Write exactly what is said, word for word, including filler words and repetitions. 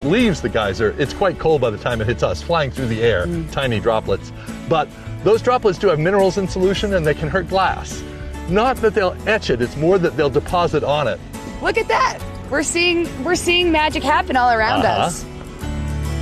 leaves the geyser, it's quite cold by the time it hits us, flying through the air, mm. tiny droplets. But those droplets do have minerals in solution and they can hurt glass. Not that they'll etch it, it's more that they'll deposit on it. Look at that. We're seeing, we're seeing magic happen all around uh-huh. us.